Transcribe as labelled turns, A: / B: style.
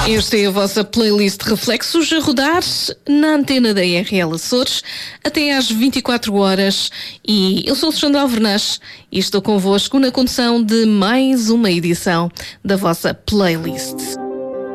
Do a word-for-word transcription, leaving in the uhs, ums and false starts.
A: Esta é a vossa playlist Reflexos a rodar na antena da R L Açores até às vinte e quatro horas. E eu sou Alexandra Alvernaz e estou convosco na condução de mais uma edição da vossa playlist.